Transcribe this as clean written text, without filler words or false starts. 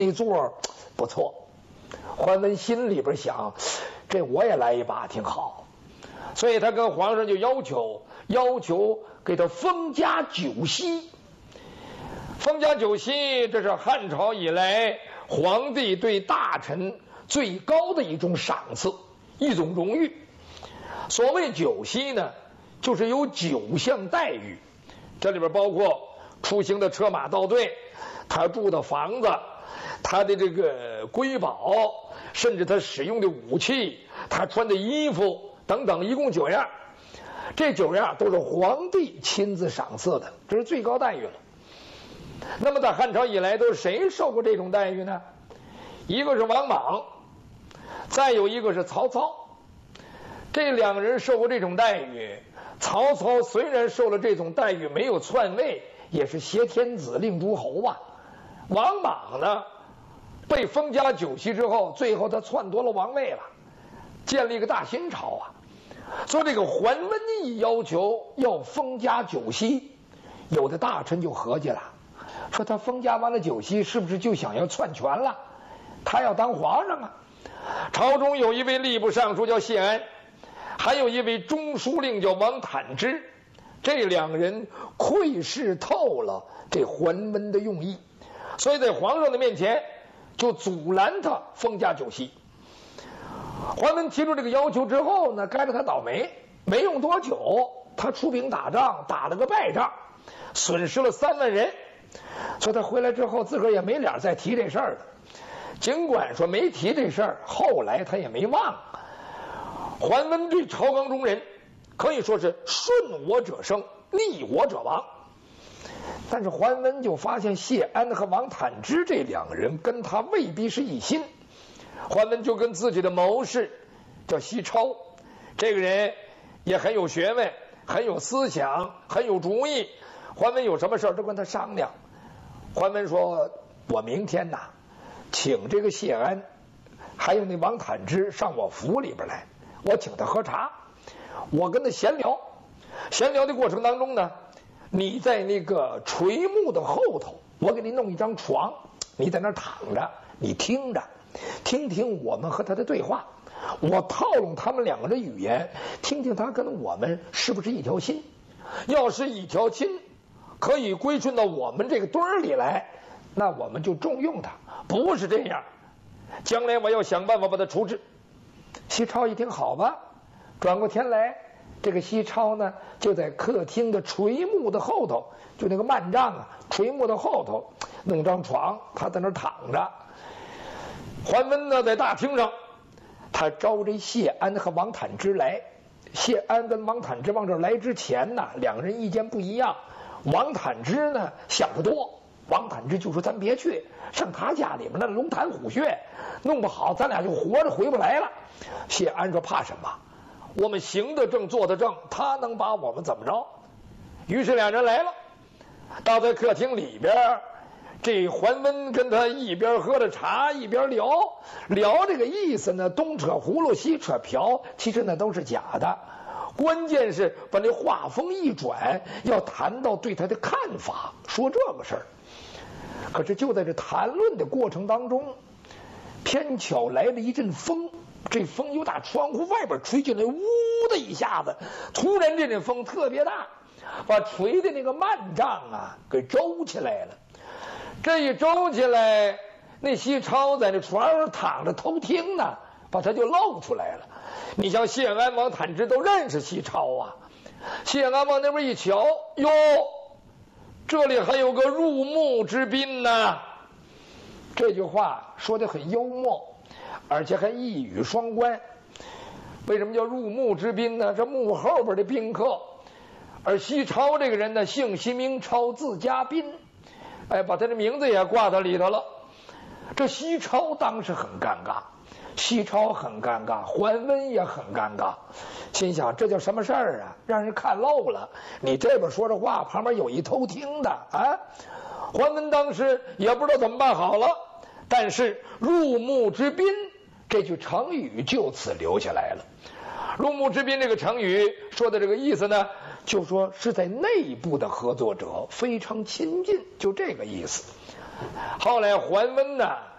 那座不错。桓温心里边想，这我也来一把挺好，所以他跟皇上就要求给他封加九锡。封加九锡，这是汉朝以来皇帝对大臣最高的一种赏赐，一种荣誉。所谓九锡呢，就是有9项待遇，这里边包括出行的车马刀队，他住的房子，他的这个瑰宝，甚至他使用的武器，他穿的衣服等等，一共9样。这9样都是皇帝亲自赏赐的，这是最高待遇了。那么在汉朝以来，都是谁受过这种待遇呢？一个是王莽，再有一个是曹操。这2个人受过这种待遇。曹操虽然受了这种待遇，没有篡位，也是挟天子令诸侯啊。王莽呢，被封加九锡之后，最后他篡夺了王位了，建立一个大新朝啊。所以这个桓温一要求要封加九锡，有的大臣就合计了，说他封加完了九锡，是不是就想要篡权了？他要当皇上啊。朝中有一位吏部尚书叫谢安，还有一位中书令叫王坦之，这2个人窥视透了这桓温的用意，所以在皇上的面前就阻拦他封加九锡。桓温提出这个要求之后呢，该着他倒霉，没用多久，他出兵打仗，打了个败仗，损失了3万人。所以他回来之后，自个儿也没脸再提这事儿了。尽管说没提这事儿，后来他也没忘。桓温对朝纲中人可以说是顺我者生，逆我者亡。但是桓温就发现谢安和王坦之这2个人跟他未必是一心。桓温就跟自己的谋士叫西超，这个人也很有学问，很有思想，很有主意。桓温有什么事都跟他商量。桓温说，我明天呐，请这个谢安还有那王坦之上我府里边来，我请他喝茶，我跟他闲聊。闲聊的过程当中呢，你在那个垂木的后头，我给你弄一张床，你在那儿躺着，你听着，听听我们和他的对话，我套用他们2个的语言，听听他跟我们是不是一条心。要是一条心，可以归顺到我们这个堆儿里来，那我们就重用他；不是这样，将来我要想办法把他处置。西超一听好吧，转过天来，这个西超呢就在客厅的垂木的后头，就那个幔帐啊，垂木的后头弄张床，他在那儿躺着。桓温呢在大厅上，他招这谢安和王坦之来。谢安跟王坦之往这儿来之前呢，2个人意见不一样。王坦之呢想得多，王坦之就说咱别去，上他家里面那龙潭虎穴，弄不好咱俩就活着回不来了。谢安说怕什么，我们行得正坐得正，他能把我们怎么着？于是2人来了，到在客厅里边，这桓温跟他一边喝着茶一边聊这个意思呢，东扯葫芦西扯瓢，其实那都是假的。关键是把那话锋一转，要谈到对他的看法，说这个事儿。可是就在这谈论的过程当中，偏巧来了一阵风，这风由打窗户外边吹进来，呜的一下子，突然这阵风特别大，把垂的那个幔帐啊给周起来了。这一周起来，那西超在那床上躺着偷听呢，把他就露出来了。你像谢安王坦之都认识西超啊，谢安往那边一瞧，哟，这里还有个入幕之宾呢。这句话说得很幽默，而且还一语双关。为什么叫入幕之宾呢？这幕后边的宾客。而西超这个人呢，姓西名超，字家宾，把他的名字也挂到里头了。这西超当时很尴尬，西超很尴尬，桓温也很尴尬，心想这叫什么事儿啊？让人看漏了，你这边说着话，旁边有一偷听的啊！桓温当时也不知道怎么办好了，但是入幕之宾这句成语就此留下来了。入幕之宾这个成语说的这个意思呢，就说是在内部的合作者非常亲近，就这个意思。后来桓温呢